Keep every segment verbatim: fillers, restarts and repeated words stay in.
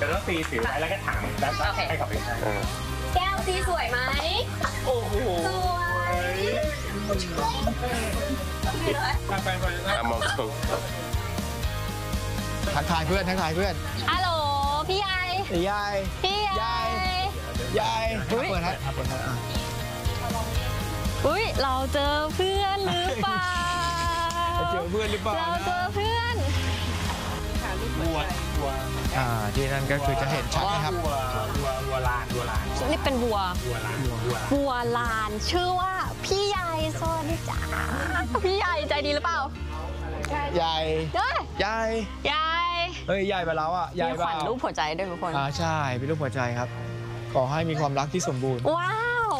จะต้องตีถือไว้แล้วก็ถามแล้วให้เขาไปใช้แก้วตีสวยไหมโอ้โหสวยไปไปไปมองตรงทักทายเพื่อนทักทายเพื่อนฮัลโหลพี่ใหญ่พี่ใหญ่พี่ใหญ่ใหญ่เปิดฮะเปิดฮะอุ้ยเราเจอเพื่อนหรือเปล่าเราเจอเพื่อนหรือเปล่าเราเจอเพื่อนวัววัวอ่าที่นั่นก็คือจะเห็นชัดนะครับวัววัววัวลานวัวลานนี่เป็นวัววัวลานวัวลานชื่อว่าพี่ใหญ่สวัสดีจ้าพี่ใหญ่ใจดีหรือเปล่าใหญ่เฮ้ยใหญ่ใหญ่เฮ้ยใหญ่ไปแล้วอ่ะใหญ่มีขวัญรูปหัวใจด้วยทุกคนอ่าใช่เป็นรูปหัวใจครับขอให้มีความรักที่สมบูรณ์ว้าว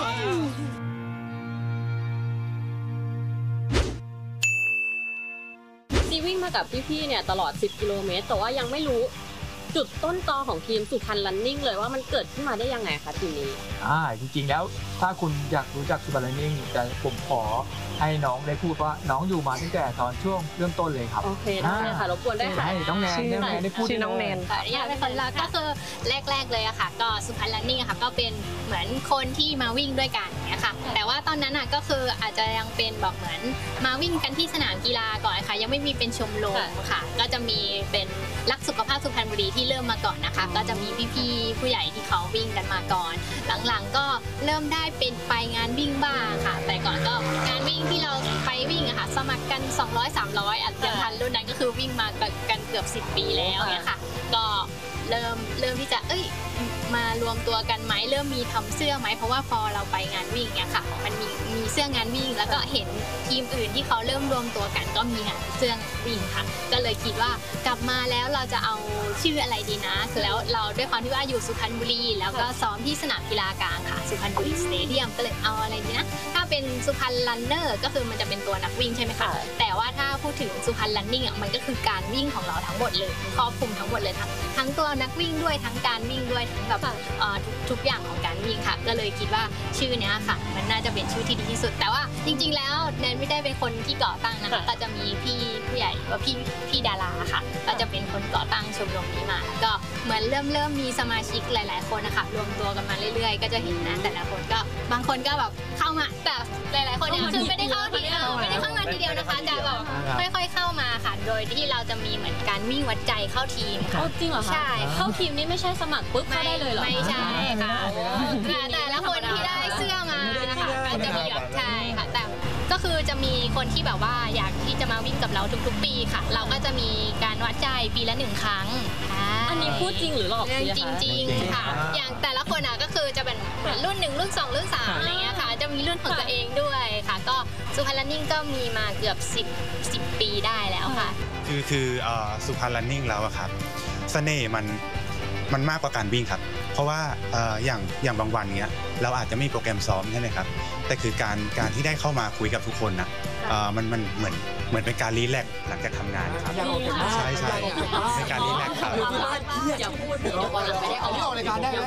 ซีวิ่งมากับพี่ๆเนี่ยตลอดสิบกิโลเมตรแต่ว่ายังไม่รู้จุดต้นตอของทีมสุพรรณรันนิ่งเลยว่ามันเกิดขึ้นมาได้ยังไงคะทีนี้อ่าจริงๆแล้วถ้าคุณอยากรู้จักสุพรรณรันนิ่งแต่ผมขอให้น้องได้พูดว่าน้องอยู่มาตั้งแต่ตอนช่วงเริ่มต้นเลยครับโอเคได้ค่ะรบกวนได้ค่ะให้น้องแนนน้องแนนได้พูดชื่อน้องแนนขออนุญาตเป็นคนแรกก็คือแรกๆเลยอะค่ะก็สุพรรณรันนิ่งอะค่ะก็เป็นเหมือนคนที่มาวิ่งด้วยกันเนี่ยค่ะแต่ว่าตอนนั้นอะก็คืออาจจะยังเป็นแบบเหมือนมาวิ่งกันที่สนามกีฬาก่อนค่ะยังไม่มีเป็นชมรมค่ะก็จะมีเป็นรักสุขภาพสุพรรณบุรีที่เริ่มมาก่อนนะคะก็จะมีพี่ๆผู้ใหญ่ที่เขาวิ่งกันมาก่อนหลังๆก็เริ่มได้เป็นไปงานวิ่งบ้างค่ะแต่ก่อนก็งานวิ่งที่เราไปวิ่งอะค่ะสมัครกันสองร้อย สามร้อยอัดยังทันรุ่นนั้นก็คือวิ่งมากันเกือบสิบปีแล้วเนี่ยค่ะก็เริ่มเริ่มที่จะเอ้ยมารวมตัวกันไหมเริ่มมีทำเสื้อไหมเพราะว่าพอเราไปงานวิ่งเนี่ยค่ะมันมีมีเสื้องานวิ่งแล้วก็เห็นทีมอื่นที่เขาเริ่มรวมตัวกันก็มีงานเสื้อวิ่งค่ะก็เลยคิดว่ากลับมาแล้วเราจะเอาชื่ออะไรดีนะแล้วเราด้วยความที่ว่าอยู่สุพรรณบุรีแล้วก็ซ้อมที่สนามกีฬากลางค่ะสุพรรณบุรีสเตเดียมก็เลยเอาอะไรดีนะถ้าเป็นสุพรรณรันเนอร์ก็คือมันจะเป็นตัวนักวิ่งใช่ไหมคะแต่ว่าถ้าพูดถึงสุพรรณรันนิ่งอ่ะมันก็คือการวิ่งของเราทั้งหมดเลยครอบคลุมทั้งหมดเลยทั้งทั้งตัวนักวิ่งด้วยทั้งการวิ่งด้วยทั้งแบบทุกอย่างของการวิ่งค่ะก็เลยคิดว่าชื่อนี้ค่ะมันน่าจะเป็นชื่อที่ดีที่สุดแต่ว่าจริงๆแล้วแนนไม่ได้เป็นคนที่ก่อตั้งนะคะก็จะมีพี่ผู้ใหญ่ว่าพี่พี่ดาราค่ะก็จะเป็นคนก่อตั้งชมรมนี้มาก็เหมือนเริ่มเริ่มมีสมาชิกหลายๆคนนะคะรวมตัวกันมาเรื่อยๆก็จะเห็นนะแต่ละคนก็บางคนก็แบบเข้ามาแต่หลายๆคนเนี่ยคือไม่ได้เข้าทีเดียวไม่ได้เข้ามาทีเดียวนะคะจะแบบค่อยๆเข้ามาค่ะโดยที่เราจะมีเหมือนการวิ่งวัดใจเข้าทีมค่ะจริงเหรอคะใช่เข้าทีมนี่ไม่ใช่สมัครปุ๊บเข้าได้เลยเหรอไม่ใช่ค่ะแต่ละคนที่ได้เสื้อมานะคะก็จะมีแบบใช่ค่ะแต่ก็คือจะมีคนที่แบบว่าอยากที่จะมาวิ่งกับเราทุกๆปีค่ะเราก็จะมีการวัดใจปีละหนึ่งครั้งอันนี้พูดจริงหรือหลอกเรื่องจริงๆค่ะอย่างแต่ละคนอ่ะก็คือจะเป็นรุ่นหนึ่งรุ่นสองรุ่นสามอะไรเงี้ยค่ะจะมีรุ่นของตัวเองด้วยค่ะก็สุพรรณรันนิ่งก็มีมาเกือบสิบ สิบปีได้แล้วค่ะคือคือสุพรรณรันนิ่งแล้วครับเสน่ห์มันมันมากกว่าการวิ่งครับเพราะว่าอย่างอย่างบางวันเนี้ยเราอาจจะไม่มีโปรแกรมซ้อมใช่ไหมครับแต่คือการการที่ได้เข้ามาคุยกับทุกคนนะมันมันเหมือนเหมือนเป็นการรีแลกซ์หลังจากทำงานครับใช่ใช่เป็นการรีแลกซ์ครับอย่าพูดเดี๋ยววันหลังไม่ได้เอารายการได้ไหม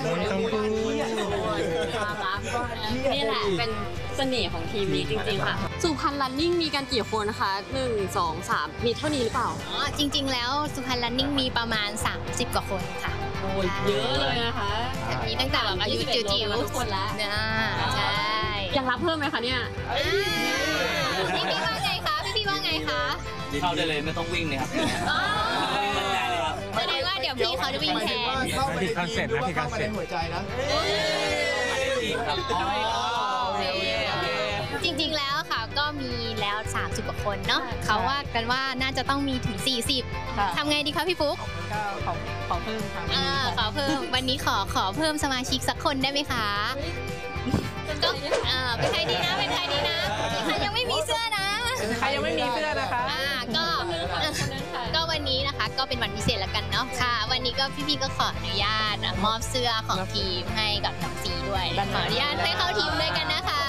นี่แหละเป็นเสน่ห์ของทีมนี้จริงๆค่ะสุพรรณรันนิ่งมีกันกี่คนนะคะหนึ่ง สอง สามมีเท่านี้หรือเปล่าอ๋อจริงๆแล้วสุพรรณรันนิ่งมีประมาณสามสิบกว่าคนค่ะโอ้ยเยอะเลยนะคะมีตั้งแต่แบบอายุจิ๋วๆทุกคนแล้วใช่ยังรับเพิ่มไหมคะเนี่ยพี่พี่ว่าไงคะพี่พี่ว่าไงคะเข้าได้เลยไม่ต้องวิ่งเลยครับแสดงว่าเดี๋ยวพี่เขาจะวิ่งแทนผิดคอนเซ็ปต์นะผิดคอนเซ็ปต์หัวใจนะจริงๆแล้วค่ะก็มีแล้วสามสิบกว่าคนเนาะเขาว่ากันว่าน่าจะต้องมีถึงสี่สิบทำไงดีคะพี่ฟุ๊กขอขอเพิ่มค่ะอ่าขอเพิ่มวันนี้ขอขอเพิ่มสมาชิกสักคนได้ไหมคะก็อ่าเป็นใครดีนะเป็นใครดีนะใครยังไม่มีเสื้อนะใครยังไม่มีเสื้อนะคะอ่าก็ก็วันนี้นะคะก็เป็นวันพิเศษแล้วกันเนาะค่ะวันนี้ก็พี่ๆก็ขออนุญาตมอบเสื้อของทีมให้กับน้องซีด้วยขออนุญาตให้เข้าทีมด้วยกันนะคะ